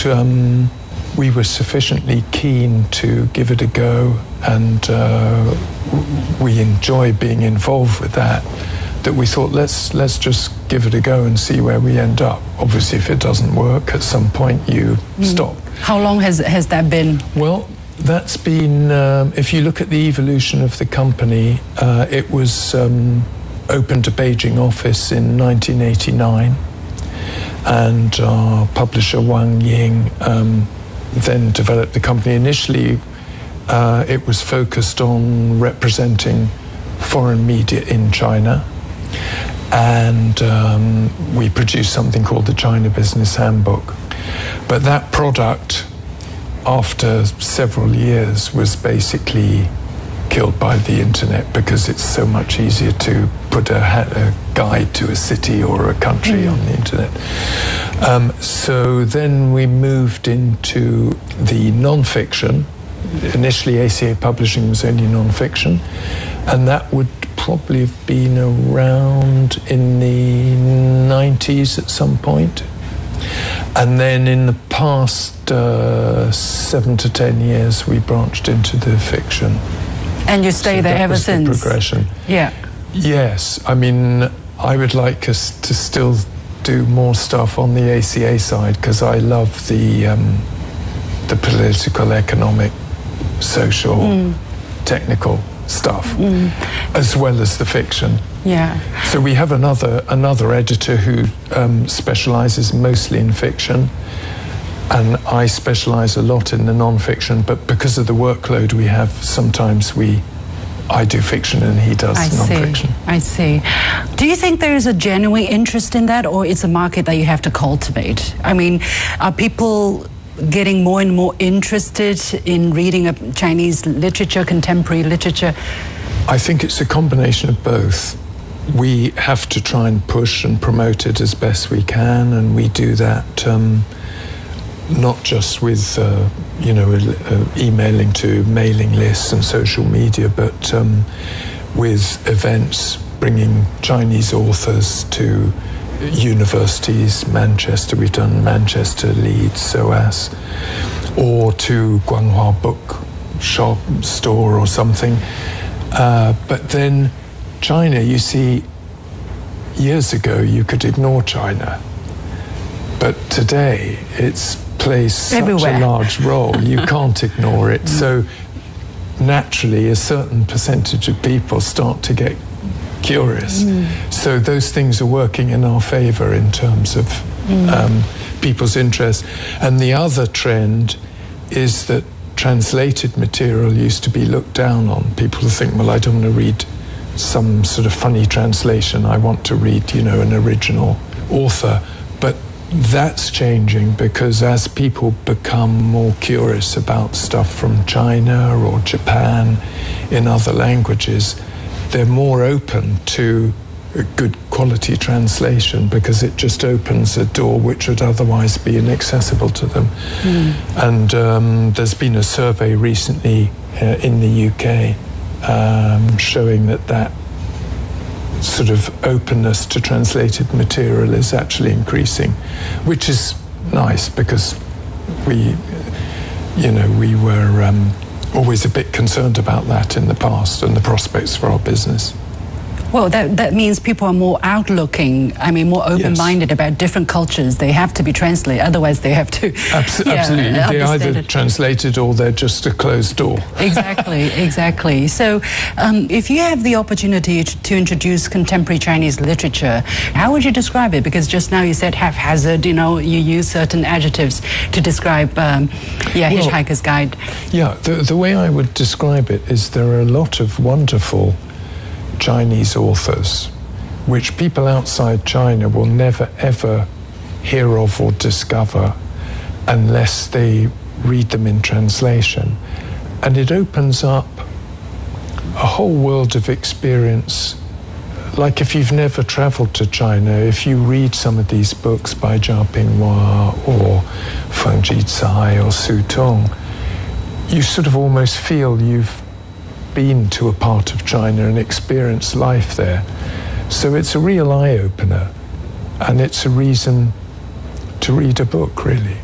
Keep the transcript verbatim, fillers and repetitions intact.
um, we were sufficiently keen to give it a go, and uh, we enjoy being involved with that, that we thought, let's let's just give it a go and see where we end up. Obviously, if it doesn't work, at some point you mm. stop. How long has, has that been? Well, that's been, um, if you look at the evolution of the company, uh, it was um, opened a Beijing office in nineteen eighty-nine, and our publisher Wang Ying um, then developed the company. Initially, uh, it was focused on representing foreign media in China, and um, we produced something called the China Business Handbook. But that product, after several years, was basically killed by the internet, because it's so much easier to put a, a guide to a city or a country mm. on the internet. Um, so then we moved into the non-fiction. Initially, A C A Publishing was only non-fiction, and that would probably have been around in the nineties at some point. And then in the past uh, seven to ten years, we branched into the fiction. And you stay so there ever was since? The progression. Yeah. Yes. I mean, I would like us to still do more stuff on the A C A side, because I love the um, the political, economic, social, mm. technical stuff, mm. as well as the fiction. Yeah. So we have another another editor who um, specialises mostly in fiction, and I specialise a lot in the non-fiction. But because of the workload we have, sometimes we, I do fiction and he does I non-fiction. See. I see. Do you think there is a genuine interest in that, or it's a market that you have to cultivate? I mean, are people getting more and more interested in reading a Chinese literature, contemporary literature? I think it's a combination of both. We have to try and push and promote it as best we can, and we do that um, not just with uh, you know uh, emailing to mailing lists and social media, but um, with events, bringing Chinese authors to universities. Manchester, we've done Manchester, Leeds, S O A S, or to Guanghua Book Shop store or something. Uh, but then China, you see, years ago you could ignore China, but today it's plays such everywhere. a large role, you can't ignore it. So naturally a certain percentage of people start to get curious. Mm. So those things are working in our favour in terms of mm. um, people's interest. And the other trend is that translated material used to be looked down on. People think, well, I don't want to read some sort of funny translation. I want to read, you know, an original author. But that's changing, because as people become more curious about stuff from China or Japan in other languages, they're more open to a good quality translation, because it just opens a door which would otherwise be inaccessible to them. Mm. And um, there's been a survey recently uh, in the U K um, showing that that sort of openness to translated material is actually increasing, which is nice, because we, you know, we were um, always a bit concerned about that in the past and the prospects for our business. Well, that, that means people are more outlooking, I mean, more open-minded yes. about different cultures. They have to be translated, otherwise they have to... Abs- yeah, absolutely. They're either it. translated or they're just a closed door. Exactly, exactly. So um, if you have the opportunity to, to introduce contemporary Chinese literature, how would you describe it? Because just now you said haphazard, you know, you use certain adjectives to describe, um, yeah, well, Hitchhiker's Guide. Yeah, the, the way I would describe it is there are a lot of wonderful Chinese authors which people outside China will never ever hear of or discover unless they read them in translation. And it opens up a whole world of experience. Like if you've never traveled to China, if you read some of these books by Jia Pinghua or Feng Jicai or Su Tong, you sort of almost feel you've been to a part of China and experienced life there. So it's a real eye-opener, and it's a reason to read a book, really.